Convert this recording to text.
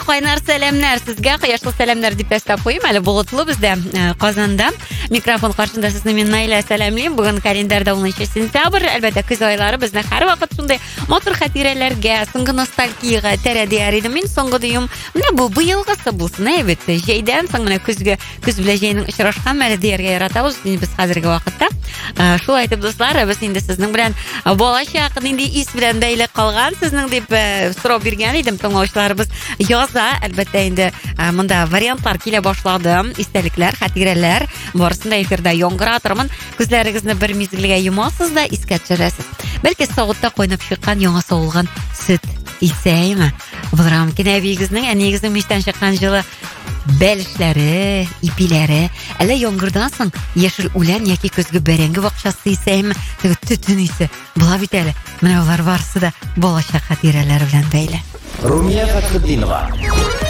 кайнар сәламнар сезгә, кояшлы сәламнар дип әстәп куйым. Әле болытлы бездә Казанда. Микрофон каршында сезне мин Найла сәламлыйм. Бүген календарьда 10 сентябрь. Әлбәттә, көз айлары безне һәрвакыт шундай матур хатирәләргә, соңгы ностальгиягә тәрәдияр идем. Мин соңгы дыйм, менә бу быелгысы булсын, әйбәт. Җәйдән соң менә күз белән җәйнең очрашкан мәле дияргә яратабыз без хәзерге вакытта. Шулай итеп, дуслар, без инде сезнең белән балачак нинди ис белән бәйле калган сезнең дип сорау биргән идем. Тыңлаучыларыбыз яза, әлбәттә инде монда вариантлар килә башлады. Истәлекләр, хатирәләр барысында эфирда яңгыратырмын. Күзләрегезне бер мизгелгә йомасыз да искә төшерәсез. Бәлки савытта кайнап чыккан яңа савылган сөт исәйме? Булрам кинәбигезнең, әнигезнең миштән чыккан җылы бәлешләре, ипиләре, әллә яңгырдан соң яшел үлән яки көзге бәрәңге бакчасы исәйме? Теге төтен исе. Була бит әле. Менә улар барысы да балачак хатирәләр белән бәйле. Румия Фатхетдинова.